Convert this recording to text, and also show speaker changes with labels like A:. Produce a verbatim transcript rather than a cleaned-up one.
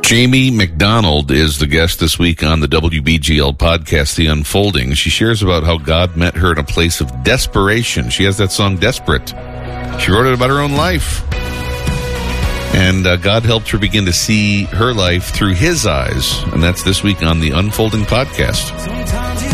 A: Jamie McDonald is the guest this week on the W B G L podcast, The Unfolding. She shares about how God met her in a place of desperation. She has that song, Desperate. She wrote it about her own life. And uh, God helped her begin to see her life through his eyes. And that's this week on the Unfolding podcast.